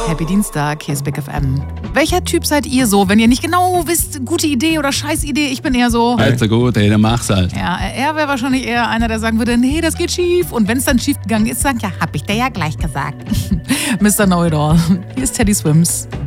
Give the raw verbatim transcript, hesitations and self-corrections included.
Happy Dienstag, hier ist Big F M. Welcher Typ seid ihr so, wenn ihr nicht genau wisst, gute Idee oder scheiß Idee? Ich bin eher so... Also gut, ey, dann mach's halt. Ja, er wäre wahrscheinlich eher einer, der sagen würde, nee, das geht schief. Und wenn es dann schief gegangen ist, sagt, ja, hab ich dir ja gleich gesagt. Mister Know-it-all. Hier ist Teddy Swims.